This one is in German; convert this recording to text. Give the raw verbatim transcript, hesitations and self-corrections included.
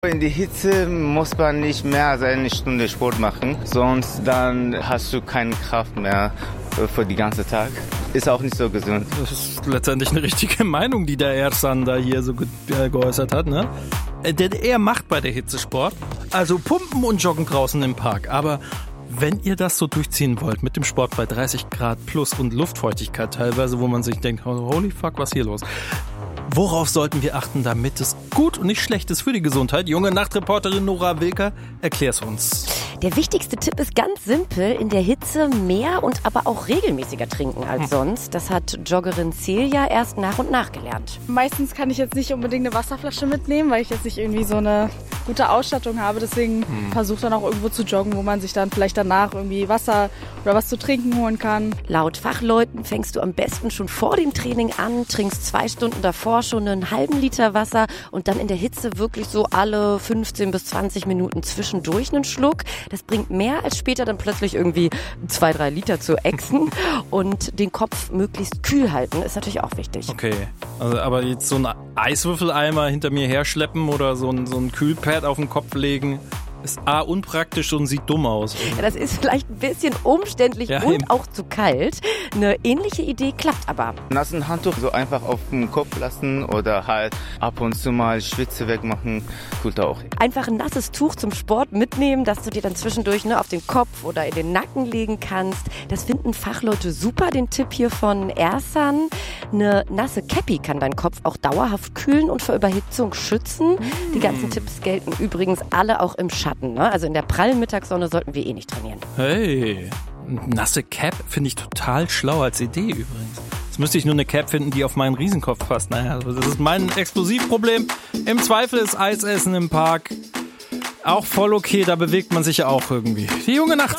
In der Hitze muss man nicht mehr als eine Stunde Sport machen, sonst dann hast du keine Kraft mehr für den ganzen Tag. Ist auch nicht so gesund. Das ist letztendlich eine richtige Meinung, die der Ersan da hier so ge- äh, geäußert hat, ne? Der, er macht bei der Hitze Sport, also pumpen und joggen draußen im Park. Aber wenn ihr das so durchziehen wollt, mit dem Sport bei dreißig Grad plus und Luftfeuchtigkeit teilweise, wo man sich denkt, holy fuck, was ist hier los? Worauf sollten wir achten, damit es gut und nicht schlecht ist für die Gesundheit? Junge Nachtreporterin Nora Wilker, erklär's uns. Der wichtigste Tipp ist ganz simpel, in der Hitze mehr und aber auch regelmäßiger trinken als sonst. Das hat Joggerin Celia erst nach und nach gelernt. Meistens kann ich jetzt nicht unbedingt eine Wasserflasche mitnehmen, weil ich jetzt nicht irgendwie so eine gute Ausstattung habe. Deswegen hm. versuche dann auch irgendwo zu joggen, wo man sich dann vielleicht danach irgendwie Wasser oder was zu trinken holen kann. Laut Fachleuten fängst du am besten schon vor dem Training an, trinkst zwei Stunden davor schon einen halben Liter Wasser und dann in der Hitze wirklich so alle fünfzehn bis zwanzig Minuten zwischendurch einen Schluck. Das bringt mehr, als später dann plötzlich irgendwie zwei, drei Liter zu ächzen. Und den Kopf möglichst kühl halten ist natürlich auch wichtig. Okay, also, aber jetzt so einen Eiswürfeleimer hinter mir herschleppen oder so ein, so ein Kühlpad auf den Kopf legen, ist A, unpraktisch und sieht dumm aus. Ja, das ist vielleicht ein bisschen umständlich ja, und eben. auch zu kalt. Eine ähnliche Idee klappt aber. Nassen Handtuch so einfach auf dem Kopf lassen oder halt ab und zu mal Schwitze wegmachen, tut auch. Einfach ein nasses Tuch zum Sport mitnehmen, das du dir dann zwischendurch ne, auf den Kopf oder in den Nacken legen kannst. Das finden Fachleute super, den Tipp hier von Ersan. Eine nasse Käppi kann deinen Kopf auch dauerhaft kühlen und vor Überhitzung schützen. Mm. Die ganzen Tipps gelten übrigens alle auch im Schatten. Ne? Also in der prallen Mittagssonne sollten wir eh nicht trainieren. Hey, nasse Cap finde ich total schlau als Idee übrigens. Jetzt müsste ich nur eine Cap finden, die auf meinen Riesenkopf passt. Naja, das ist mein Explosivproblem. Im Zweifel ist Eisessen im Park auch voll okay, da bewegt man sich ja auch irgendwie. Die junge Nacht.